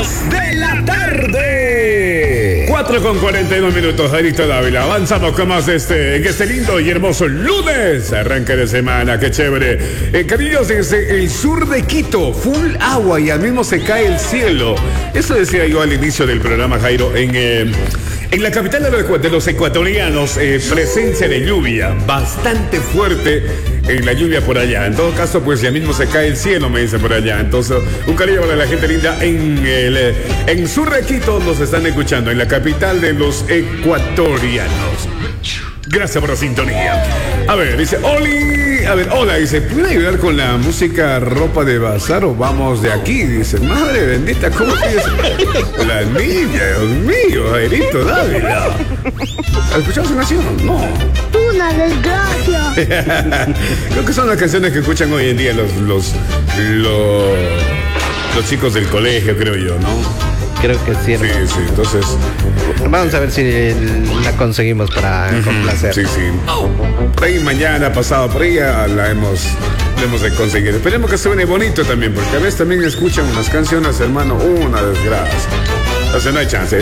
de la tarde. 4:42, Jairito Dávila. Avanzamos con más en este lindo y hermoso lunes. Arranque de semana, qué chévere. Cariños, desde el sur de Quito, full agua y al mismo se cae el cielo. Eso decía yo al inicio del programa, Jairo. En la capital de los ecuatorianos, presencia de lluvia bastante fuerte en la lluvia por allá. En todo caso, pues ya mismo se cae el cielo, me dicen por allá. Entonces, un cariño para la gente linda en sur de Quito nos están escuchando, en la capital de los ecuatorianos. Gracias por la sintonía. A ver, dice Oli. A ver, hola, dice, ¿puede ayudar con la música Ropa de Bazar o Vamos de Aquí? Dice, madre bendita, ¿cómo tienes? La niña, Dios mío, Jairito Dávila. ¿Has escuchado esa canción? No. Una desgracia. Creo que son las canciones que escuchan hoy en día los chicos del colegio, creo yo, ¿no? Creo que sí. Sí, entonces vamos a ver si la conseguimos para complacer. Sí. Por ahí mañana, pasado, por ahí ya la hemos de conseguir. Esperemos que suene bonito también, porque a veces también escuchan unas canciones, hermano, una desgracia. Entonces no hay chance.